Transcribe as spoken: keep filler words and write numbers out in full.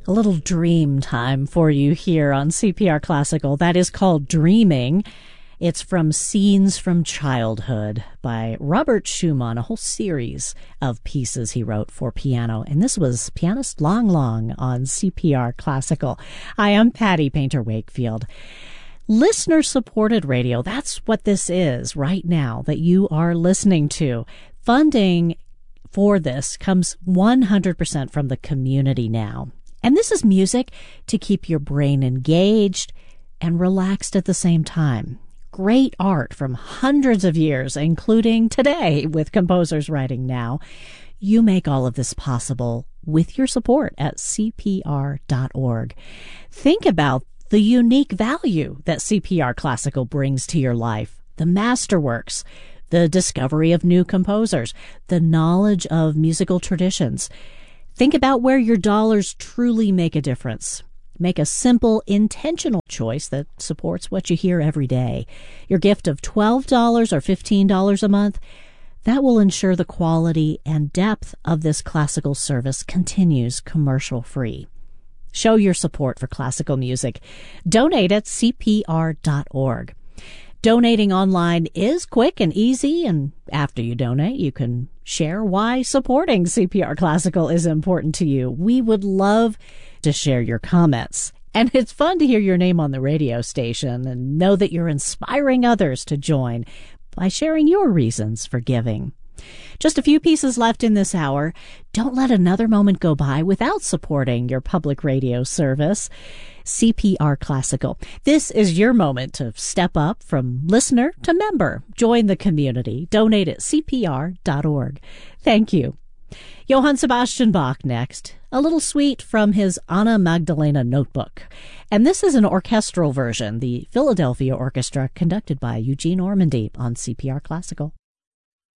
A little dream time for you here on C P R Classical. That is called Dreaming. It's from Scenes from Childhood by Robert Schumann, a whole series of pieces he wrote for piano. And this was Pianist Long Long on C P R Classical. Hi, I'm Patty Painter Wakefield. Listener-supported radio, that's what this is right now that you are listening to. Funding for this comes one hundred percent from the community now. And this is music to keep your brain engaged and relaxed at the same time. Great art from hundreds of years, including today with composers writing now. You make all of this possible with your support at C P R dot org. Think about the unique value that C P R Classical brings to your life. The masterworks, the discovery of new composers, the knowledge of musical traditions. Think about where your dollars truly make a difference. Make a simple, intentional choice that supports what you hear every day. Your gift of twelve dollars or fifteen dollars a month, that will ensure the quality and depth of this classical service continues commercial-free. Show your support for classical music. Donate at C P R dot org. Donating online is quick and easy, and after you donate, you can share why supporting C P R Classical is important to you. We would love to share your comments. And it's fun to hear your name on the radio station and know that you're inspiring others to join by sharing your reasons for giving. Just a few pieces left in this hour. Don't let another moment go by without supporting your public radio service. C P R Classical. This is your moment to step up from listener to member. Join the community. Donate at C P R dot org. Thank you. Johann Sebastian Bach next. A little suite from his Anna Magdalena notebook. And this is an orchestral version, the Philadelphia Orchestra, conducted by Eugene Ormandy on C P R Classical.